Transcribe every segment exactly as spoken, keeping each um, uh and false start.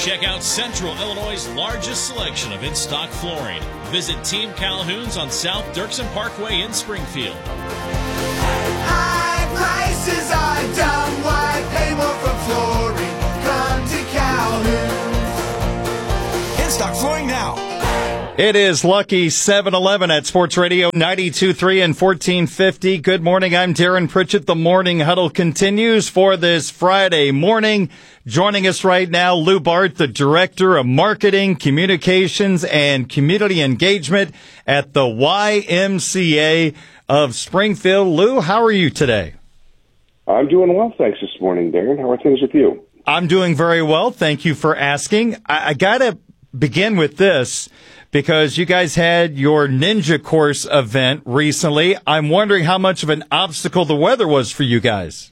Check out Central Illinois' largest selection of in-stock flooring. Visit Team Calhoun's on South Dirksen Parkway in Springfield. High prices are dumb. Why pay more for flooring? Come to Calhoun's. In-stock flooring now. It is Lucky seven eleven at Sports Radio ninety-two point three and fourteen fifty. Good morning. I'm Darren Pritchett. The Morning Huddle continues for this Friday morning. Joining us right now, Lou Bart, the Director of Marketing, Communications, and Community Engagement at the Y M C A of Springfield. Lou, how are you today? I'm doing well, thanks this morning, Darren. How are things with you? I'm doing very well. Thank you for asking. I, I got to begin with this, because you guys had your Ninja Course event recently. I'm wondering how much of an obstacle the weather was for you guys.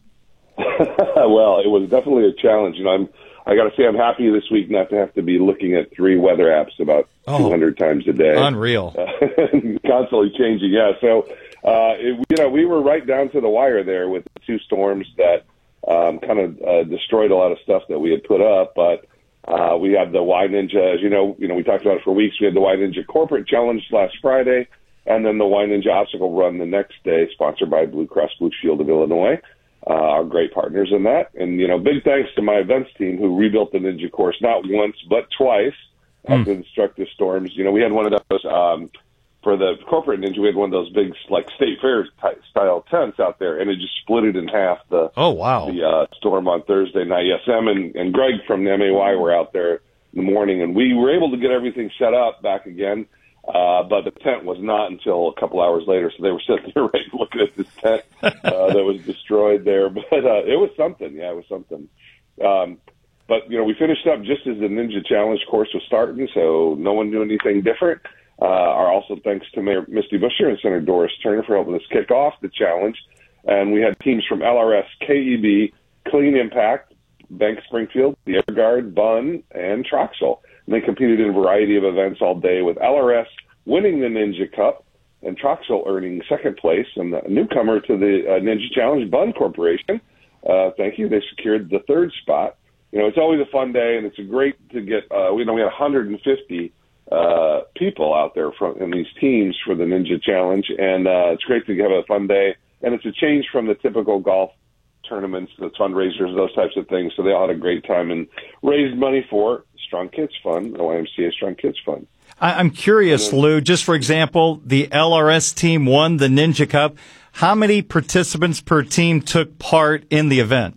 Well, it was definitely a challenge. You know, I'm, I got to say I'm happy this week not to have to be looking at three weather apps about oh, two hundred times a day. Unreal. Uh, constantly changing, yeah. So, uh, it, you know, we were right down to the wire there with the two storms that um, kind of uh, destroyed a lot of stuff that we had put up, but Uh, we had the Y Ninja, as you know, you know, we talked about it for weeks. We had the Y Ninja Corporate Challenge last Friday, and then the Y Ninja Obstacle Run the next day, sponsored by Blue Cross Blue Shield of Illinois, uh, our great partners in that. And, you know, big thanks to my events team who rebuilt the Ninja course not once but twice mm. after the destructive storms. You know, we had one of those, um, for the Corporate Ninja, we had one of those big, like, State Fair style tents out there, and it just split it in half. The oh wow, the uh, storm on Thursday night. Yes, Em and, and Greg from the M A Y were out there in the morning, and we were able to get everything set up back again. Uh, but the tent was not until a couple hours later, so they were sitting there right looking at this tent uh, that was destroyed there. But uh, it was something. Yeah, it was something. Um, but you know, we finished up just as the Ninja Challenge course was starting, so no one knew anything different. Uh, our also thanks to Mayor Misty Busher and Senator Doris Turner for helping us kick off the challenge. And we had teams from L R S, K E B, Clean Impact, Bank Springfield, the Air Guard, Bunn, and Troxel. And they competed in a variety of events all day, with L R S winning the Ninja Cup and Troxel earning second place. And the newcomer to the uh, Ninja Challenge, Bunn Corporation, uh, thank you, they secured the third spot. You know, it's always a fun day, and it's a great to get, uh, you know, we had one hundred fifty uh, people out there from in these teams for the Ninja Challenge, and uh, it's great to have a fun day. And it's a change from the typical golf tournaments, the fundraisers, those types of things. So they all had a great time and raised money for Strong Kids Fund, the Y M C A Strong Kids Fund. I'm curious, then, Lou, just for example, the L R S team won the Ninja Cup. How many participants per team took part in the event?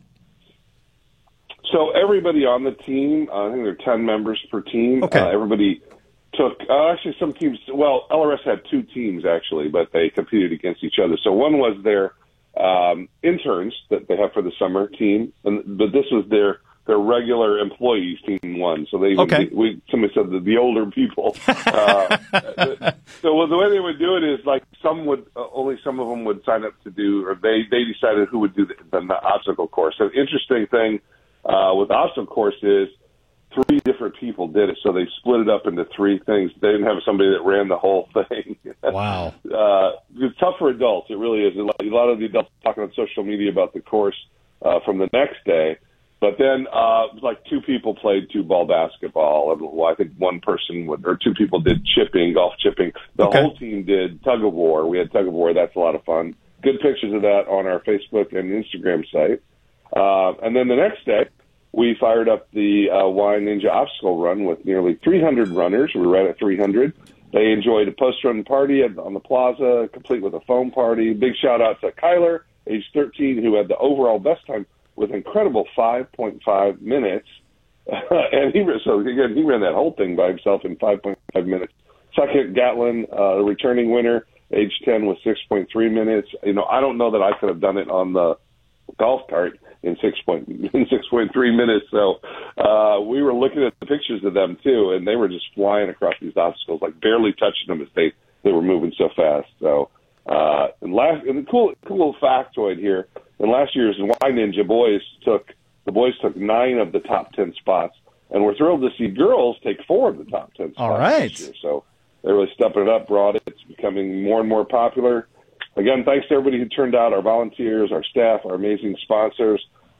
So everybody on the team, uh, I think there are ten members per team. Okay. Uh, everybody took, uh, actually some teams, well, L R S had two teams actually, but they competed against each other. So one was their um, interns that they have for the summer team, and but this was their their regular employees team one. So they, okay. we, we somebody said that the older people. Uh, so well, the way they would do it is like some would uh, only some of them would sign up to do, or they they decided who would do the, the obstacle course. So the interesting thing uh, with the obstacle course is three different people did it, so they split it up into three things. They didn't have somebody that ran the whole thing. Wow. uh, it's tough for adults. It really is. A lot of the adults talking on social media about the course uh, from the next day. But then, uh, like two people played two ball basketball. Well, I think one person would, or two people did chipping, golf chipping. The okay. whole team did tug of war. We had tug of war. That's a lot of fun. Good pictures of that on our Facebook and Instagram site. Uh, and then the next day, we fired up the uh, Y Ninja Obstacle Run with nearly three hundred runners. We were right at three hundred. They enjoyed a post-run party at, on the plaza, complete with a foam party. Big shout-out to Kyler, age thirteen, who had the overall best time with incredible five point five minutes. and he so again, he ran that whole thing by himself in five point five minutes. Second, Gatlin, uh, the returning winner, age ten, with six point three minutes. You know, I don't know that I could have done it on the golf cart in six point in six point three minutes. So uh, we were looking at the pictures of them too, and they were just flying across these obstacles, like barely touching them as they they were moving so fast. So uh, and last and the cool cool factoid here. In last year's Y Ninja, boys took the boys took nine of the top ten spots, and we're thrilled to see girls take four of the top ten spots. All right. This year. So they're really stepping it up, brought it. It's becoming more and more popular. Again, thanks to everybody who turned out, our volunteers, our staff, our amazing sponsors.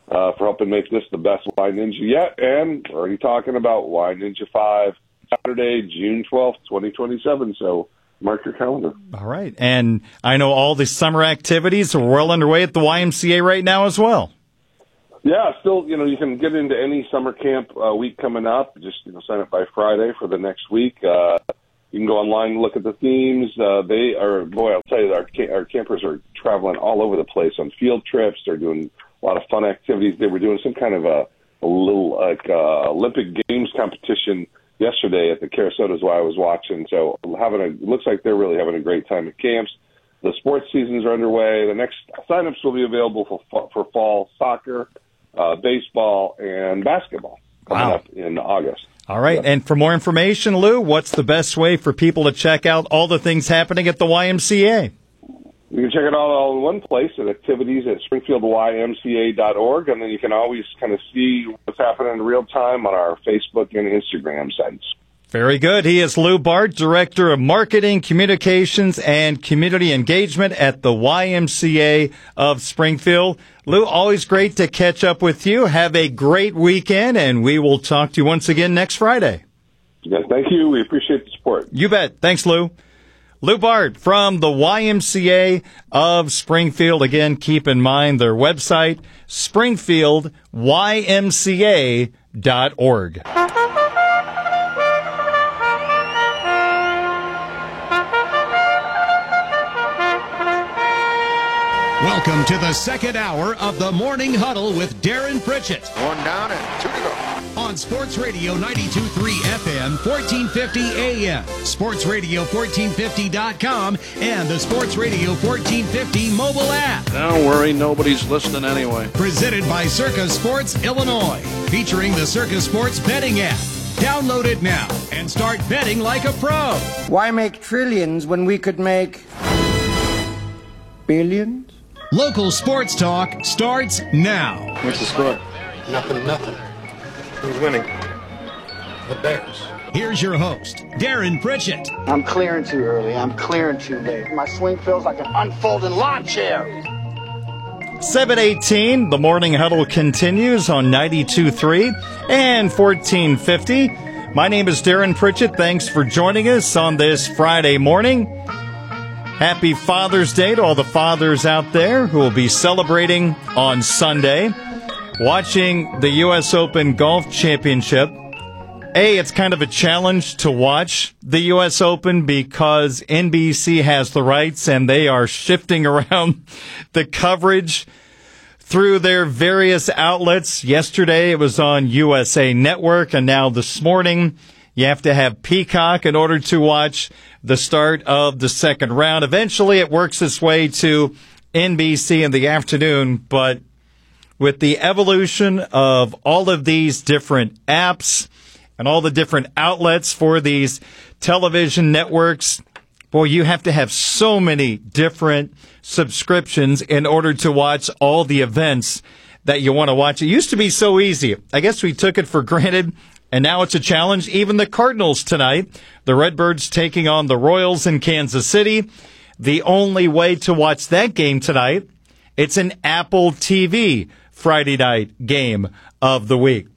uh, for helping make this the best Y Ninja yet. And we're already talking about Y Ninja five, Saturday, June twelfth, twenty twenty-seven. So mark your calendar. All right. And I know all the summer activities are well underway at the Y M C A right now as well. Yeah, still, you know, you can get into any summer camp uh, week coming up. Just, you know, sign up by Friday for the next week. Uh, you can go online and look at the themes. Uh, they are, boy, I'll tell you, our, our campers are traveling all over the place on field trips. They're doing a lot of fun activities. They were doing some kind of a, a little, like, uh, Olympic Games competition yesterday at the Carasotas while I was watching. So having a, it looks like they're really having a great time at camps. The sports seasons are underway. The next signups will be available for, for fall soccer, Uh, baseball, and basketball coming wow. up in August. All right. Yeah. And for more information, Lou, what's the best way for people to check out all the things happening at the Y M C A? You can check it out all in one place at activities at springfield y m c a dot org, and then you can always kind of see what's happening in real time on our Facebook and Instagram sites. Very good. He is Lou Bart, Director of Marketing, Communications, and Community Engagement at the Y M C A of Springfield. Lou, always great to catch up with you. Have a great weekend, and we will talk to you once again next Friday. Yes, thank you. We appreciate the support. You bet. Thanks, Lou. Lou Bart from the Y M C A of Springfield. Again, keep in mind their website, springfield y m c a dot org. Welcome to the second hour of the Morning Huddle with Darren Pritchett. One down and two to go. On Sports Radio ninety-two point three F M, fourteen fifty A M, sports radio fourteen fifty dot com, and the Sports Radio fourteen fifty mobile app. Don't worry, nobody's listening anyway. Presented by Circa Sports Illinois, featuring the Circa Sports betting app. Download it now and start betting like a pro. Why make trillions when we could make billions? Local sports talk starts now. What's the score? Nothing, nothing. Who's winning? The Bears. Here's your host, Darren Pritchett. I'm clearing too early. I'm clearing too late. My swing feels like an unfolding lawn chair. seven eighteen, the Morning Huddle continues on ninety-two point three and fourteen fifty. My name is Darren Pritchett. Thanks for joining us on this Friday morning. Happy Father's Day to all the fathers out there who will be celebrating on Sunday, watching the U S Open Golf Championship. A, it's kind of a challenge to watch the U S Open because N B C has the rights and they are shifting around the coverage through their various outlets. Yesterday it was on U S A Network, and now this morning you have to have Peacock in order to watch the start of the second round. Eventually it works its way to N B C in the afternoon, but with the evolution of all of these different apps and all the different outlets for these television networks, boy, you have to have so many different subscriptions in order to watch all the events that you want to watch. It used to be so easy. I guess we took it for granted, and now it's a challenge. Even the Cardinals tonight, the Redbirds taking on the Royals in Kansas City. The only way to watch that game tonight, it's an Apple T V Friday night game of the week.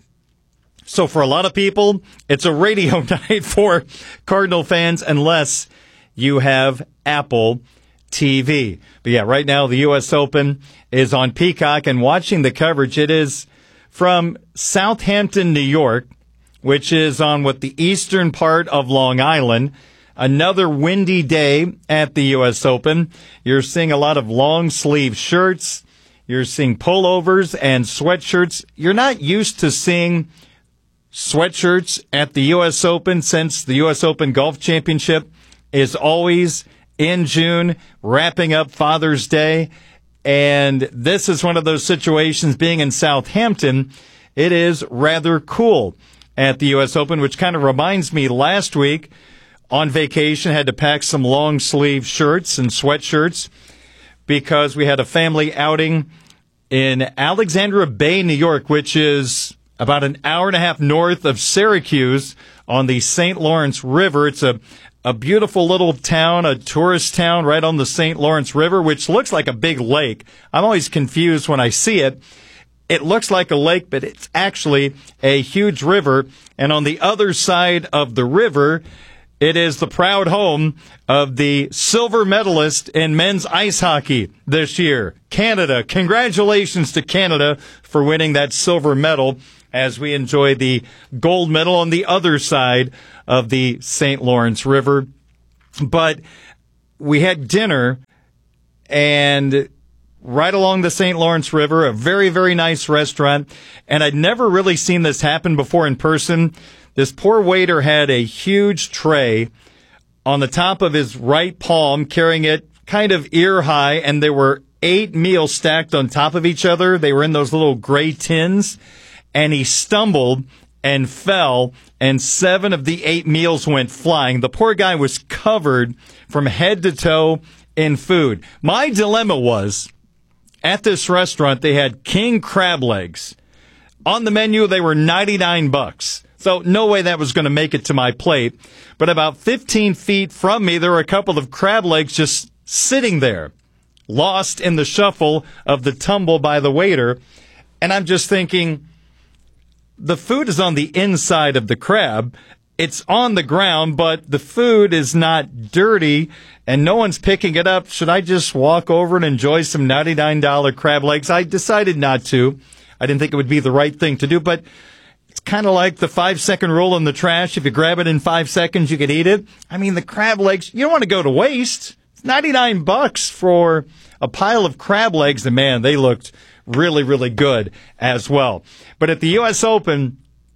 So for a lot of people, it's a radio night for Cardinal fans unless you have Apple T V. But yeah, right now the U S Open is on Peacock, and watching the coverage, it is from Southampton, New York, which is on what the eastern part of Long Island. Another windy day at the U S Open. You're seeing a lot of long sleeve shirts. You're seeing pullovers and sweatshirts. You're not used to seeing sweatshirts at the U S Open since the U S Open Golf Championship is always in June, wrapping up Father's Day. And this is one of those situations, being in Southampton, it is rather cool at the U S Open, which kind of reminds me last week on vacation, had to pack some long sleeve shirts and sweatshirts because we had a family outing in Alexandria Bay, New York, which is about an hour and a half north of Syracuse on the Saint Lawrence River. It's a, a beautiful little town, a tourist town right on the Saint Lawrence River, which looks like a big lake. I'm always confused when I see it. It looks like a lake, but it's actually a huge river. And on the other side of the river, it is the proud home of the silver medalist in men's ice hockey this year, Canada. Congratulations to Canada for winning that silver medal as we enjoy the gold medal on the other side of the Saint Lawrence River. But we had dinner, and right along the Saint Lawrence River, a very, very nice restaurant, and I'd never really seen this happen before in person. This poor waiter had a huge tray on the top of his right palm, carrying it kind of ear high, and there were eight meals stacked on top of each other. They were in those little gray tins, and he stumbled and fell, and seven of the eight meals went flying. The poor guy was covered from head to toe in food. My dilemma was, at this restaurant, they had king crab legs. On the menu, they were ninety-nine bucks. So no way that was going to make it to my plate. But about fifteen feet from me, there were a couple of crab legs just sitting there, lost in the shuffle of the tumble by the waiter. And I'm just thinking, the food is on the inside of the crab. It's on the ground, but the food is not dirty, and no one's picking it up. Should I just walk over and enjoy some ninety-nine dollars crab legs? I decided not to. I didn't think it would be the right thing to do, but it's kind of like the five-second rule in the trash. If you grab it in five seconds, you can eat it. I mean, the crab legs, you don't want to go to waste. It's ninety-nine bucks for a pile of crab legs, and man, they looked really, really good as well. But at the U S Open,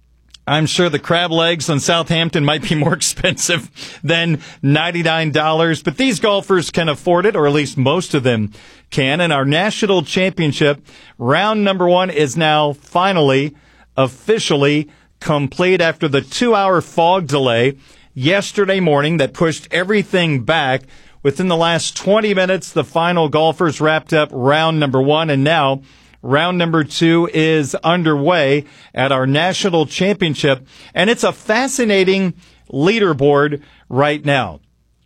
I'm sure the crab legs on Southampton might be more expensive than ninety-nine dollars, but these golfers can afford it, or at least most of them can. And our national championship, round number one, is now finally officially complete after the two-hour fog delay yesterday morning that pushed everything back. Within the last twenty minutes, the final golfers wrapped up round number one, and now round number two is underway at our national championship, and it's a fascinating leaderboard right now.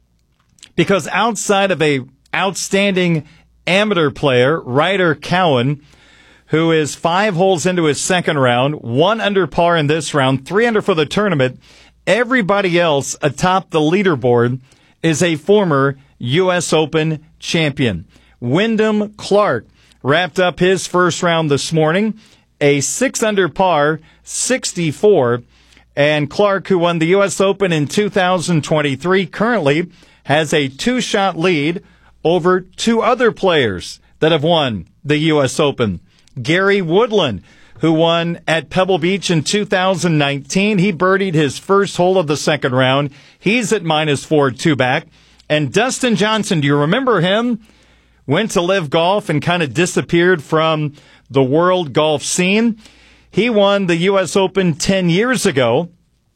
Because outside of a outstanding amateur player, Ryder Cowan, who is five holes into his second round, one under par in this round, three under for the tournament, everybody else atop the leaderboard is a former U S Open champion. Wyndham Clark wrapped up his first round this morning, a six under par, sixty-four. And Clark, who won the U S Open in two thousand twenty-three, currently has a two-shot lead over two other players that have won the U S Open. Gary Woodland, who won at Pebble Beach in two thousand nineteen. He birdied his first hole of the second round. He's at minus four, two back. And Dustin Johnson, do you remember him? Went to Live Golf and kind of disappeared from the world golf scene. He won the U S Open ten years ago,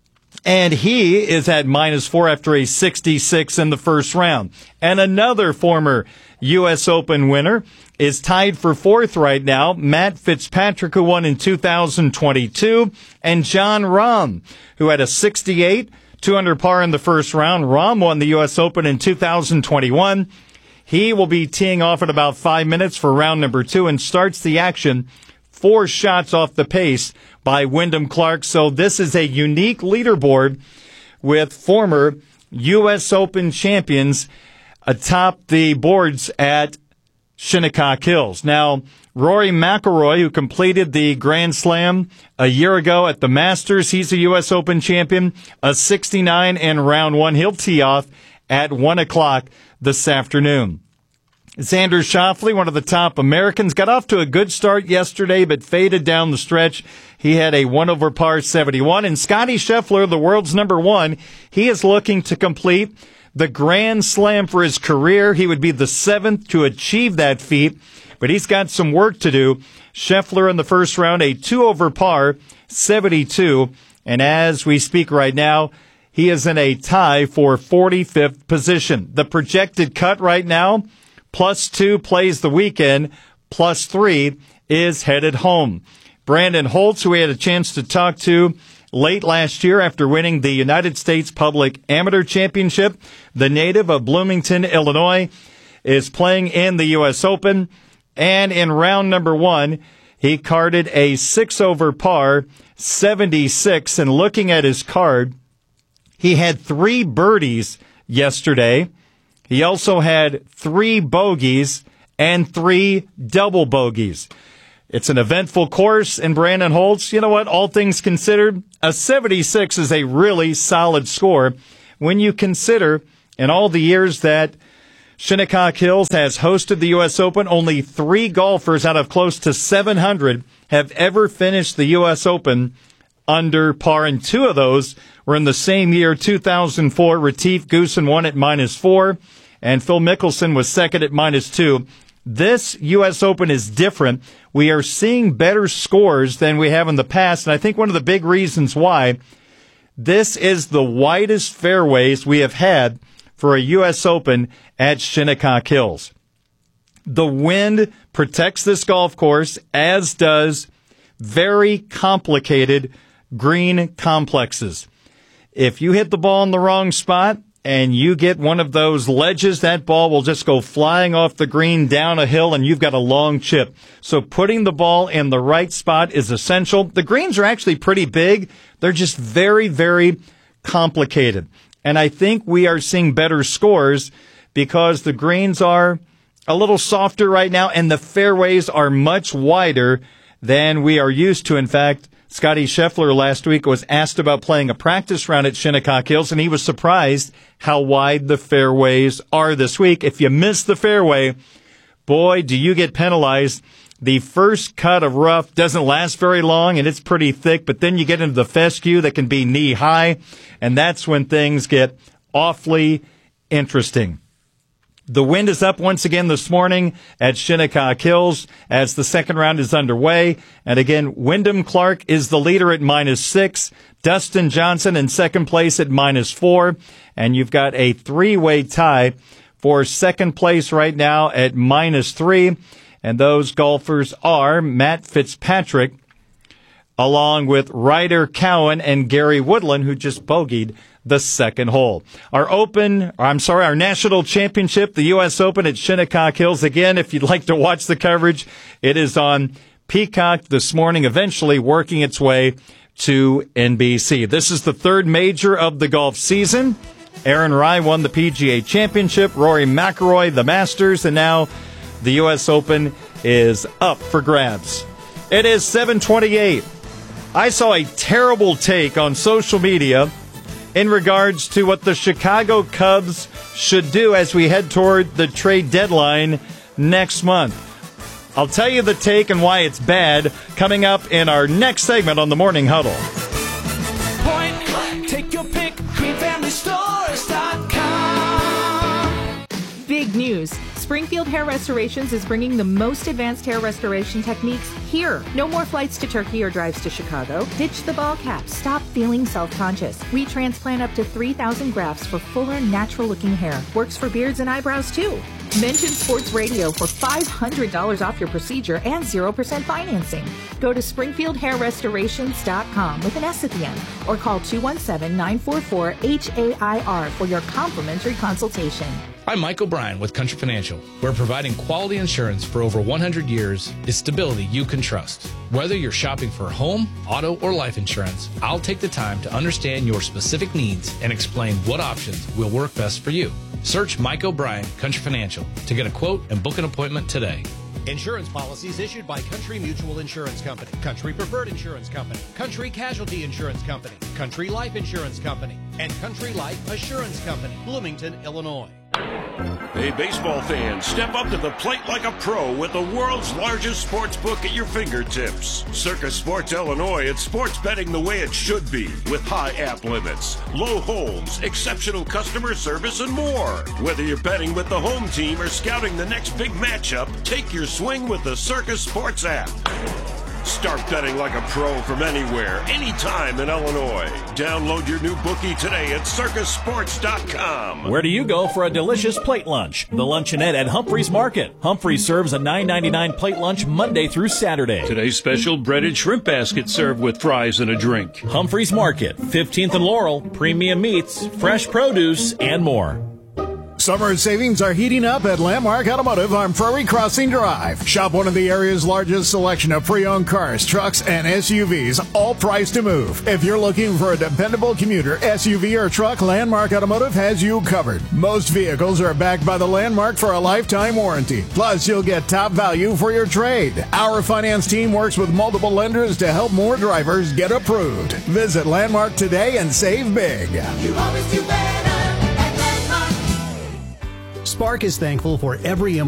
and he is at minus four after a sixty-six in the first round. And another former U S Open winner is tied for fourth right now, Matt Fitzpatrick, who won in two thousand twenty-two, and Jon Rahm, who had a sixty-eight, two under par in the first round. Rahm won the U S Open in two thousand twenty-one. He will be teeing off in about five minutes for round number two and starts the action four shots off the pace by Wyndham Clark. So this is a unique leaderboard with former U S Open champions atop the boards at Shinnecock Hills. Now, Rory McIlroy, who completed the Grand Slam a year ago at the Masters, he's a U S Open champion, a sixty-nine in round one. He'll tee off at one o'clock this afternoon. Xander Schauffele, one of the top Americans, got off to a good start yesterday, but faded down the stretch. He had a one over par seventy-one. And Scottie Scheffler, the world's number one, he is looking to complete the Grand Slam for his career. He would be the seventh to achieve that feat, but he's got some work to do. Scheffler in the first round, a two over par seventy-two. And as we speak right now, he is in a tie for forty-fifth position. The projected cut right now, plus two plays the weekend, plus three is headed home. Brandon Holtz, who we had a chance to talk to late last year after winning the United States Public Amateur Championship, the native of Bloomington, Illinois, is playing in the U S Open. And in round number one, He carded a six over par, seventy-six, and looking at his card, he had three birdies yesterday. He also had three bogeys and three double bogeys. It's an eventful course, and Brandon Holtz, you know what, all things considered, a seventy-six is a really solid score when you consider in all the years that Shinnecock Hills has hosted the U S Open, only three golfers out of close to seven hundred have ever finished the U S Open under par, and two of those were in the same year, two thousand four. Retief Goosen won at minus four, and Phil Mickelson was second at minus two. This U S Open is different. We are seeing better scores than we have in the past, and I think one of the big reasons why, this is the widest fairways we have had for a U S Open at Shinnecock Hills. The wind protects this golf course, as does very complicated green complexes. If you hit the ball in the wrong spot and you get one of those ledges, that ball will just go flying off the green down a hill, and you've got a long chip. So putting the ball in the right spot is essential. The greens are actually pretty big. They're just very, very complicated. And I think we are seeing better scores because the greens are a little softer right now, and the fairways are much wider than we are used to. In fact, Scotty Scheffler last week was asked about playing a practice round at Shinnecock Hills, and he was surprised how wide the fairways are this week. If you miss the fairway, boy, do you get penalized. The first cut of rough doesn't last very long, and it's pretty thick, but then you get into the fescue that can be knee-high, and that's when things get awfully interesting. The wind is up once again this morning at Shinnecock Hills as the second round is underway. And again, Wyndham Clark is the leader at minus six. Dustin Johnson in second place at minus four. And you've got a three-way tie for second place right now at minus three. And those golfers are Matt Fitzpatrick, along with Ryder Cowan and Gary Woodland, who just bogeyed the second hole. Our Open, or I'm sorry, our National Championship, the U S Open at Shinnecock Hills. Again, if you'd like to watch the coverage, it is on Peacock this morning, eventually working its way to N B C. This is the third major of the golf season. Aaron Rai won the P G A Championship, Rory McIlroy the Masters, and now the U S Open is up for grabs. It is seven twenty-eight. I saw a terrible take on social media in regards to what the Chicago Cubs should do as we head toward the trade deadline next month. I'll tell you the take and why it's bad coming up in our next segment on the Morning Huddle. Point blank, take your pick, green family stores dot com. Big news. Springfield Hair Restorations is bringing the most advanced hair restoration techniques here. No more flights to Turkey or drives to Chicago. Ditch the ball cap. Stop feeling self-conscious. We transplant up to three thousand grafts for fuller, natural-looking hair. Works for beards and eyebrows, too. Mention Sports Radio for five hundred dollars off your procedure and zero percent financing. Go to Springfield Hair Restorations dot com with an S at the end or call two one seven, nine four four, H A I R for your complimentary consultation. I'm Mike O'Brien with Country Financial. We're providing quality insurance for over one hundred years. It's stability you can trust. Whether you're shopping for home, auto, or life insurance, I'll take the time to understand your specific needs and explain what options will work best for you. Search Mike O'Brien Country Financial to get a quote and book an appointment today. Insurance policies issued by Country Mutual Insurance Company, Country Preferred Insurance Company, Country Casualty Insurance Company, Country Life Insurance Company, and Country Life Assurance Company, Bloomington, Illinois. Hey, baseball fans, step up to the plate like a pro with the world's largest sports book at your fingertips. Circus Sports Illinois, it's sports betting the way it should be, with high app limits, low holds, exceptional customer service, and more. Whether you're betting with the home team or scouting the next big matchup, take your swing with the Circus Sports app. Start betting like a pro from anywhere, anytime in Illinois. Download your new bookie today at circus sports dot com. Where do you go for a delicious plate lunch? The Luncheonette at Humphreys Market. Humphreys serves a nine ninety-nine plate lunch Monday through Saturday. Today's special breaded shrimp basket served with fries and a drink. Humphreys Market, fifteenth and Laurel, premium meats, fresh produce, and more. Summer savings are heating up at Landmark Automotive on Prairie Crossing Drive. Shop one of the area's largest selection of pre-owned cars, trucks, and S U Vs, all priced to move. If you're looking for a dependable commuter, S U V, or truck, Landmark Automotive has you covered. Most vehicles are backed by the Landmark for a lifetime warranty. Plus, you'll get top value for your trade. Our finance team works with multiple lenders to help more drivers get approved. Visit Landmark today and save big. You always do better at Landmark. Spark is thankful for every